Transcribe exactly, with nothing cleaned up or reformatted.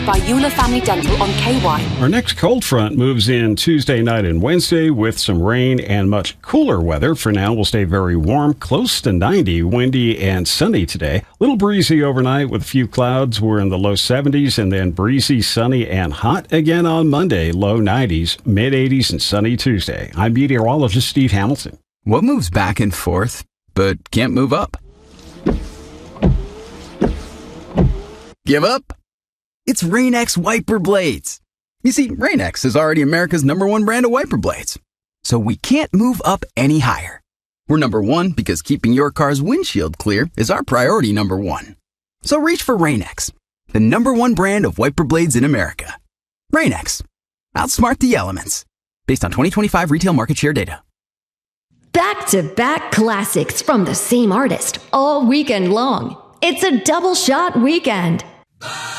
by Euler Family Dental on K Y. Our next cold front moves in Tuesday night and Wednesday with some rain and much cooler weather. For now, we'll stay very warm, close to ninety, windy and sunny today. A little breezy overnight with a few clouds. We're in the low seventies, and then breezy, sunny, and hot again on Monday, low nineties, mid eighties, and sunny Tuesday. I'm meteorologist Steve Hamilton. What moves back and forth, but can't move up? Give up? It's Rain-X wiper blades. You see, Rain-X is already America's number one brand of wiper blades. So we can't move up any higher. We're number one because keeping your car's windshield clear is our priority number one. So reach for Rain-X, the number one brand of wiper blades in America. Rain-X. Outsmart the elements. Based on twenty twenty-five retail market share data. Back-to-back classics from the same artist all weekend long. It's a double shot weekend.